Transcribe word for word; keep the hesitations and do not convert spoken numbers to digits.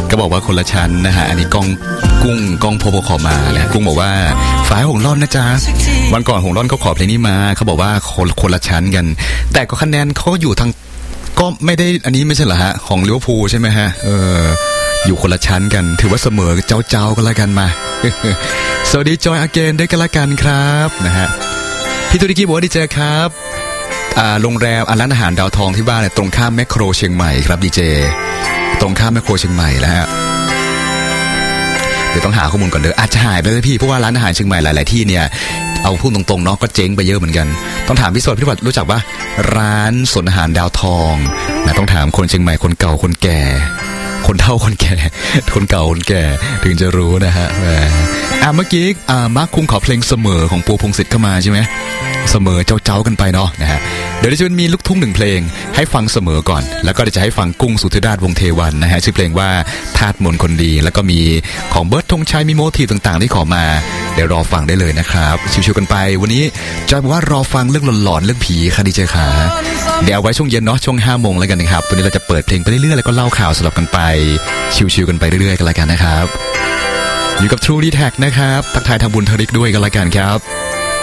ก็บอกว่าคนละชั้นนะฮะอันนี้กล้องกุ้งกล้องโพโพขอมาแล้วกุ้งบอกว่าฝ่ายหงร่อนนะจ๊ะวันก่อนหงร่อนเขาขอเพลงนี้มาเขาบอกว่าคนคนละชั้นกันแต่ก็คะแนนเขาอยู่ทางก็ไม่ได้อันนี้ไม่ใช่เหรอฮะของลิเวอร์พูลใช่ไหมฮะเอออยู่คนละชั้นกันถือว่าเสมอเจ้าเจ้ากันละกันมา สวัสดีจอยอาเกนด้วยกันละกันครับนะฮะพี่ตุริกี้บอกว่าดีเจครับอ่าโรงแรมร้านอาหารดาวทองที่บ้านเนี่ยตรงข้ามแมคโครเชียงใหม่ครับดีเจตรงข้ามแมคโครเชียงใหม่แล้วฮะเดี๋ยวต้องหาข้อมูลก่อนเด้ออาจจะหายไปเลยพี่เพราะว่าร้านอาหารเชียงใหม่หลายๆที่เนี่ยเอาพูดตรงๆเนาะก็เจ๊งไปเยอะเหมือนกันต้องถามพี่สดพี่วัดรู้จักปะร้านสวนอาหารดาวทองนะต้องถามคนเชียงใหม่คนเก่าคนแก่คนเฒ่าคนแก่คนเก่าคนแก่ถึงจะรู้นะฮะอ่ะเมื่อกี้อ่ามาร์คคุงขอเพลงเสมอของปูพงษ์สิทธิ์เข้ามาใช่ไหมเสมอเจ้าเจ้ากันไปเนาะนะฮะเดี๋ยวจะมีลูกทุ่งหนึ่งเพลงให้ฟังเสมอก่อนแล้วก็จะให้ฟังกุ้งสุธิราชวงศ์เทวันนะฮะชื่อเพลงว่าธาตุมนต์คนดีแล้วก็มีของเบิร์ดธงชัยมีโมทีฟต่างๆที่ขอมาเดี๋ยวรอฟังได้เลยนะครับชิวๆกันไปวันนี้จอยบอกว่ารอฟังเรื่องหลอนๆเรื่องผีค่ะดีเจขาเดี๋ยวเอาไว้ช่วงเย็นเนาะช่วงห้าโมงแล้วกันนะครับวันนี้เราจะเปิดเพลงไปเรื่อยๆแล้วก็เล่าข่าวสลับกันไปชิวๆกันไปเรื่อยๆกันละกันนะครับอยู่กับ True ดี แท็ก นะครับทักทายทางบุญทริกด้วยกันละกันครับ